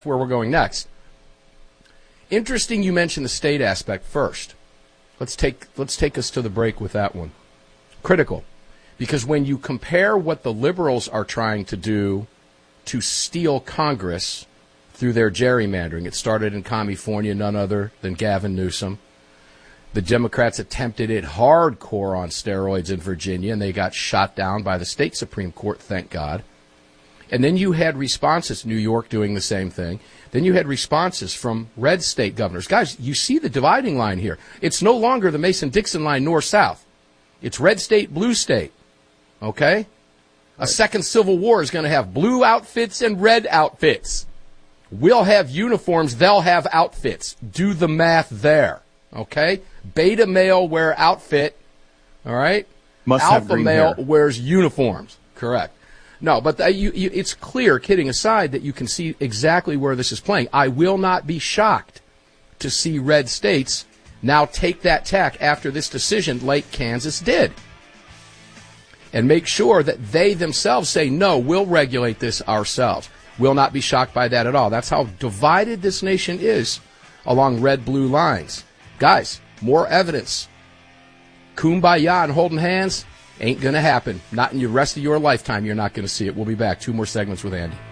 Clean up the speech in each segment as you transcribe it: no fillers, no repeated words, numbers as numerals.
where we're going next. Interesting you mentioned the state aspect first. Let's take us to the break with that one. Critical. Because when you compare what the liberals are trying to do to steal Congress through their gerrymandering, it started in California, none other than Gavin Newsom. The Democrats attempted it hardcore on steroids in Virginia, and they got shot down by the state Supreme Court, thank God. And then you had responses, New York doing the same thing. Then you had responses from red state governors. Guys, you see the dividing line here. It's no longer the Mason-Dixon line north-south. It's red state, blue state. Okay? A second civil war is going to have blue outfits and red outfits. We'll have uniforms. They'll have outfits. Do the math there. Okay? Beta male wear outfit. All right? Alpha male wears uniforms. Correct. No, but it's clear, kidding aside, that you can see exactly where this is playing. I will not be shocked to see red states now take that tack after this decision like Kansas did and make sure that they themselves say, no, we'll regulate this ourselves. Will not be shocked by that at all. That's how divided this nation is along red-blue lines. Guys, more evidence. Kumbaya and holding hands ain't going to happen. Not in the rest of your lifetime. You're not going to see it. We'll be back. 2 more segments with Andy.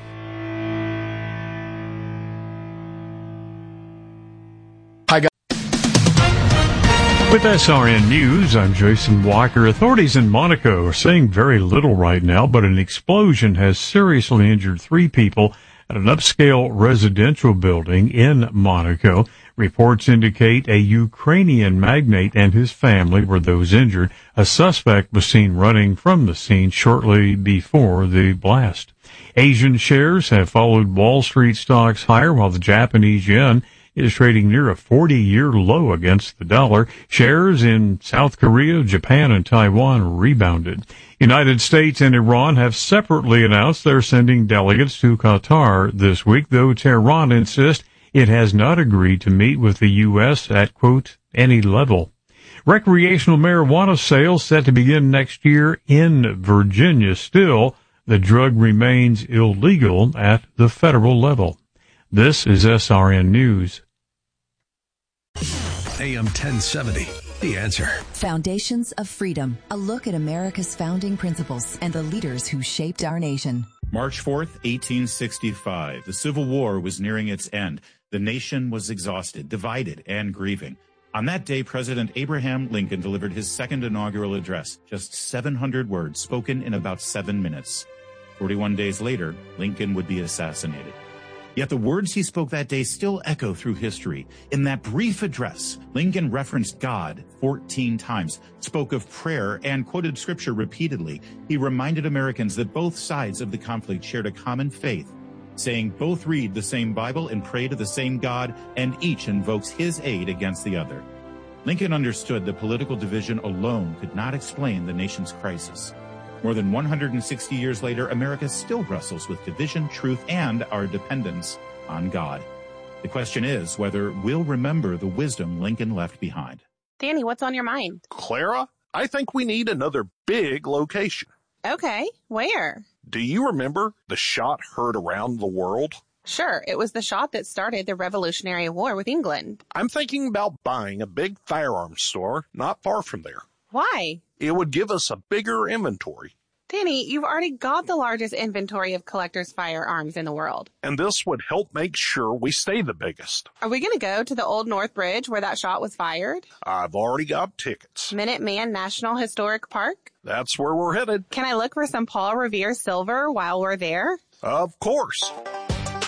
Hi, guys. With SRN News, I'm Jason Walker. Authorities in Monaco are saying very little right now, but an explosion has seriously injured 3 people at an upscale residential building in Monaco. Reports indicate a Ukrainian magnate and his family were those injured. A suspect was seen running from the scene shortly before the blast. Asian shares have followed Wall Street stocks higher, while the Japanese yen is trading near a 40-year low against the dollar. Shares in South Korea, Japan, and Taiwan rebounded. United States and Iran have separately announced they're sending delegates to Qatar this week, though Tehran insists it has not agreed to meet with the U.S. at, quote, any level. Recreational marijuana sales set to begin next year in Virginia. Still, the drug remains illegal at the federal level. This is SRN News. AM 1070. The Answer. Foundations of Freedom. A look at America's founding principles and the leaders who shaped our nation. March 4th, 1865. The Civil War was nearing its end. The nation was exhausted, divided, and grieving. On that day, President Abraham Lincoln delivered his second inaugural address, just 700 words spoken in about 7 minutes. 41 days later, Lincoln would be assassinated. Yet the words he spoke that day still echo through history. In that brief address, Lincoln referenced God 14 times, spoke of prayer, and quoted scripture repeatedly. He reminded Americans that both sides of the conflict shared a common faith, saying both read the same Bible and pray to the same God, and each invokes his aid against the other. Lincoln understood that political division alone could not explain the nation's crisis. More than 160 years later, America still wrestles with division, truth, and our dependence on God. The question is whether we'll remember the wisdom Lincoln left behind. Danny, what's on your mind? Clara, I think we need another big location. Okay, where? Do you remember the shot heard around the world? Sure, it was the shot that started the Revolutionary War with England. I'm thinking about buying a big firearms store not far from there. Why? It would give us a bigger inventory. Danny, you've already got the largest inventory of collectors' firearms in the world. And this would help make sure we stay the biggest. Are we going to go to the Old North Bridge where that shot was fired? I've already got tickets. Minuteman National Historic Park? That's where we're headed. Can I look for some Paul Revere silver while we're there? Of course.